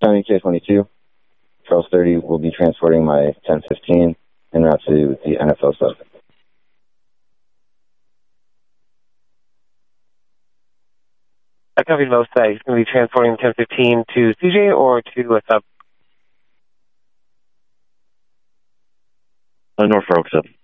County K-22, Charles 30 will be transporting my 1015 en route to the NFL sub. I copied most that. He's going to be transporting 1015 to CJ or to a sub? Norfolk sub.